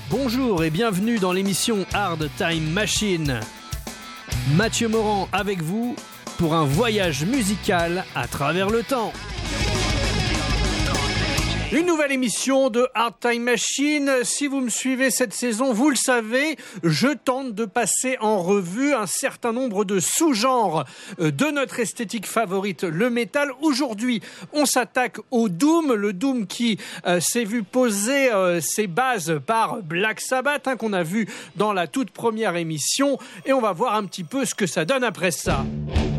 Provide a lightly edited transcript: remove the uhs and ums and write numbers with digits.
Bonjour et bienvenue dans l'émission Hard Time Machine. Mathieu Morand avec vous pour un voyage musical à travers le temps. Une nouvelle émission de Hard Time Machine. Si vous me suivez cette saison, vous le savez, je tente de passer en revue un certain nombre de sous-genres de notre esthétique favorite, le métal. Aujourd'hui, on s'attaque au Doom, le Doom qui s'est vu poser ses bases par Black Sabbath, qu'on a vu dans la toute première émission, et on va voir un petit peu ce que ça donne après ça.